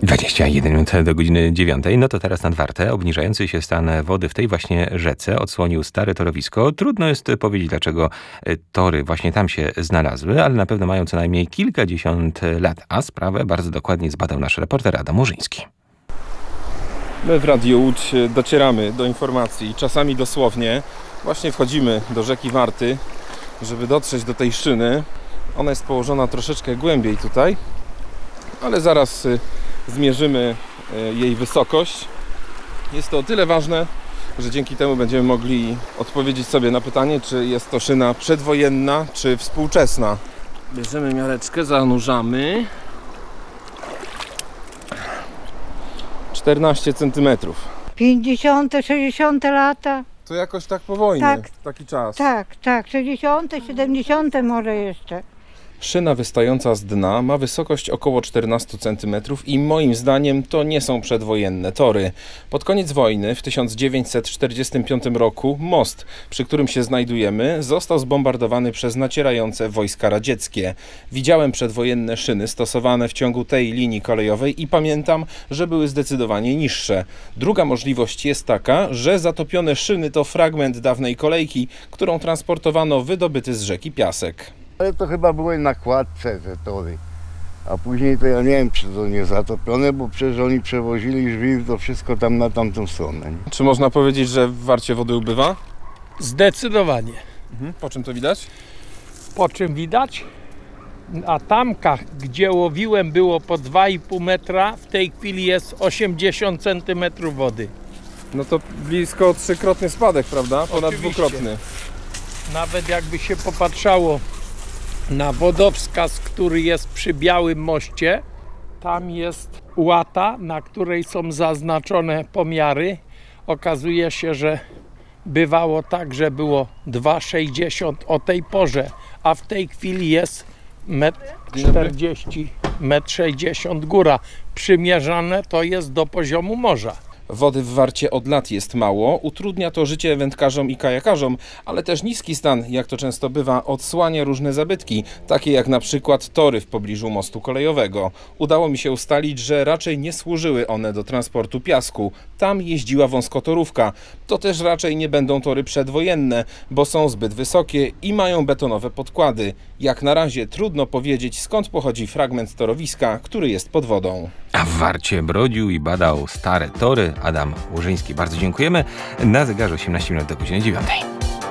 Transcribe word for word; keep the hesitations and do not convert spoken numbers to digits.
dwadzieścia jeden minut do godziny dziewiątej. No to teraz nad Wartę. Obniżający się stan wody w tej właśnie rzece odsłonił stare torowisko. Trudno jest powiedzieć, dlaczego tory właśnie tam się znalazły, ale na pewno mają co najmniej kilkadziesiąt lat. A sprawę bardzo dokładnie zbadał nasz reporter Adam Murzyński. My w Radiu Łódź docieramy do informacji, czasami dosłownie. Właśnie wchodzimy do rzeki Warty, żeby dotrzeć do tej szyny. Ona jest położona troszeczkę głębiej tutaj, ale zaraz zmierzymy jej wysokość. Jest to o tyle ważne, że dzięki temu będziemy mogli odpowiedzieć sobie na pytanie, czy jest to szyna przedwojenna, czy współczesna. Bierzemy miareczkę, zanurzamy. czternaście centymetrów. pięćdziesiąte, sześćdziesiąte lata. To jakoś tak po wojnie, Tak. taki czas. Tak, tak, sześćdziesiąte, siedemdziesiąte może jeszcze. Szyna wystająca z dna ma wysokość około czternaście centymetrów i moim zdaniem to nie są przedwojenne tory. Pod koniec wojny w tysiąc dziewięćset czterdziestym piątym roku most, przy którym się znajdujemy, został zbombardowany przez nacierające wojska radzieckie. Widziałem przedwojenne szyny stosowane w ciągu tej linii kolejowej i pamiętam, że były zdecydowanie niższe. Druga możliwość jest taka, że zatopione szyny to fragment dawnej kolejki, którą transportowano wydobyty z rzeki piasek. Ale to chyba były na kładce te tory, a później to ja nie wiem, czy to nie zatopione, bo przecież oni przewozili żwir, to wszystko tam na tamtą stronę. Nie? Czy można powiedzieć, że w Warcie wody ubywa? Zdecydowanie. Mhm. Po czym to widać? Po czym widać? Na tamkach, gdzie łowiłem, było po dwa i pół metra, w tej chwili jest osiemdziesiąt centymetrów wody. No to blisko trzykrotny spadek, prawda? Ponad Oczywiście. dwukrotny. Nawet jakby się popatrzało na wodowskaz, który jest przy Białym Moście, tam jest łata, na której są zaznaczone pomiary. Okazuje się, że bywało tak, że było dwa sześćdziesiąt o tej porze, a w tej chwili jest metr czterdzieści, metr sześćdziesiąt góra. Przymierzane to jest do poziomu morza. Wody w Warcie od lat jest mało, utrudnia to życie wędkarzom i kajakarzom, ale też niski stan, jak to często bywa, odsłania różne zabytki, takie jak na przykład tory w pobliżu mostu kolejowego. Udało mi się ustalić, że raczej nie służyły one do transportu piasku. Tam jeździła wąskotorówka. To też raczej nie będą tory przedwojenne, bo są zbyt wysokie i mają betonowe podkłady. Jak na razie trudno powiedzieć, skąd pochodzi fragment torowiska, który jest pod wodą. A w Warcie brodził i badał stare tory Adam Murzyński. Bardzo dziękujemy. Na zegarze osiemnaście minut do godziny dziewiątej.